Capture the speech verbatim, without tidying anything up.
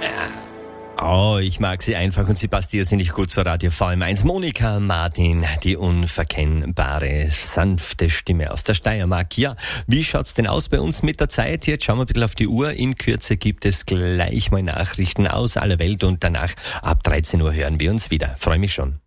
Oh, ich mag sie einfach und sie passt irrsinnig gut zur Radio V M eins. Monika Martin, die unverkennbare, sanfte Stimme aus der Steiermark. Ja, wie schaut's denn aus bei uns mit der Zeit? Jetzt schauen wir ein bisschen auf die Uhr. In Kürze gibt es gleich mal Nachrichten aus aller Welt und danach ab dreizehn Uhr hören wir uns wieder. Freue mich schon.